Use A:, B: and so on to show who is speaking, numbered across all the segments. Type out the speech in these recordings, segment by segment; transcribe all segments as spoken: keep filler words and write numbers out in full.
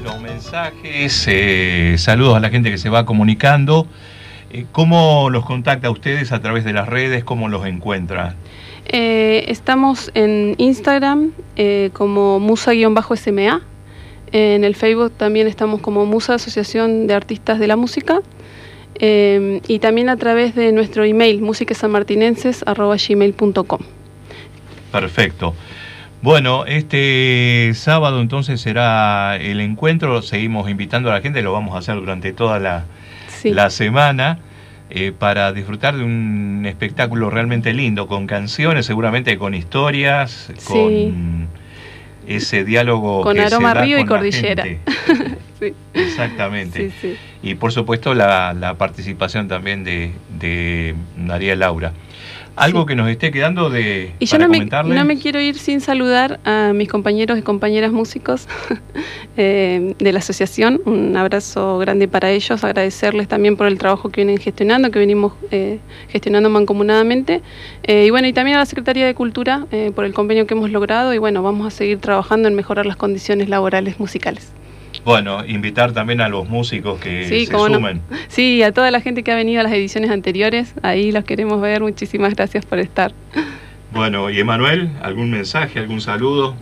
A: Los mensajes, eh, saludos a la gente que se va comunicando. Eh, ¿Cómo los contacta a ustedes a través de las redes? ¿Cómo los encuentra?
B: Eh, estamos en Instagram eh, como musa-S M A. En el Facebook también estamos como Musa, Asociación de Artistas de la Música. Eh, y también a través de nuestro email, musicasanmartinenses arroba gmail punto com.
A: Perfecto. Bueno, este sábado entonces será el encuentro. Seguimos invitando a la gente, lo vamos a hacer durante toda la, sí. la semana eh, para disfrutar de un espectáculo realmente lindo, con canciones, seguramente con historias, sí. con ese diálogo
B: con
A: que
B: aroma
A: se da
B: río
A: con
B: y cordillera.
A: Sí. Exactamente.
B: Sí, sí.
A: Y por supuesto la, la participación también de, de María Laura. Algo sí. que nos esté quedando de
B: y yo
A: para
B: no me,
A: comentarle.
B: no me quiero ir sin saludar a mis compañeros y compañeras músicos eh, de la asociación. Un abrazo grande para ellos, agradecerles también por el trabajo que vienen gestionando, que venimos eh, gestionando mancomunadamente. Eh, y bueno, y también a la Secretaría de Cultura eh, por el convenio que hemos logrado. Y bueno, vamos a seguir trabajando en mejorar las condiciones laborales musicales.
A: Bueno, invitar también a los músicos que
B: sí,
A: se
B: sumen.
A: No.
B: Sí, a toda la gente que ha venido a las ediciones anteriores, ahí los queremos ver, muchísimas gracias por estar.
A: Bueno, y Emanuel, ¿algún mensaje, algún saludo?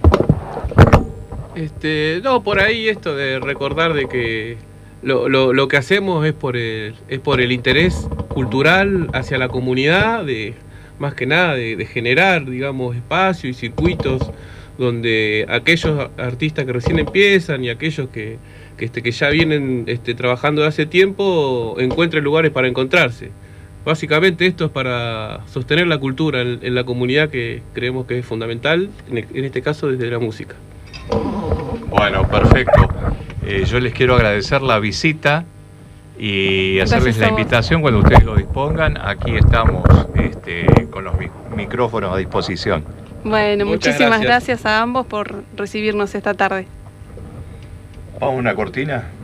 C: Este, no, por ahí esto de recordar de que lo, lo, lo que hacemos es por el, es por el interés cultural hacia la comunidad, de más que nada de, de generar, digamos, espacios y circuitos donde aquellos artistas que recién empiezan y aquellos que, que, este, que ya vienen este, trabajando de hace tiempo encuentren lugares para encontrarse. Básicamente esto es para sostener la cultura en, en la comunidad, que creemos que es fundamental, en, en este caso desde la música.
A: Bueno, perfecto. Eh, yo les quiero agradecer la visita y hacerles la invitación cuando ustedes lo dispongan. Aquí estamos este, con los micrófonos a disposición.
B: Bueno, Muchas muchísimas gracias. gracias a ambos por recibirnos esta tarde.
A: Vamos a una cortina.